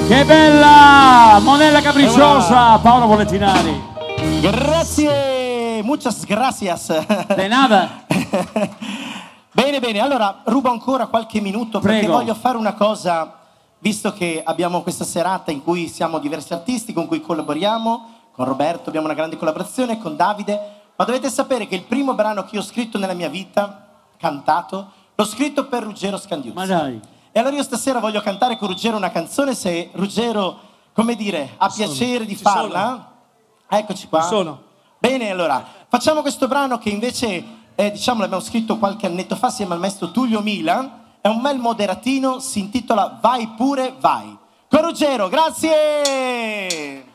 Che bella! Monella capricciosa, Paolo Bollettinari. Grazie, muchas gracias. De nada. Bene, bene, allora rubo ancora qualche minuto perché Prego. voglio fare una cosa, visto che abbiamo questa serata in cui siamo diversi artisti con cui collaboriamo, con Roberto abbiamo una grande collaborazione, con Davide, ma dovete sapere che il primo brano che io ho scritto nella mia vita, cantato, l'ho scritto per Ruggero Scandiuzzi. Ma dai. E allora io stasera voglio cantare con Ruggero una canzone, se Ruggero, come dire, ha piacere di farla. Eccoci qua. Sono. Bene, allora, facciamo questo brano che invece, diciamo, l'abbiamo scritto qualche annetto fa assieme al maestro Tullio Milan. È un bel moderatino, si intitola Vai pure vai. Con Ruggero, grazie!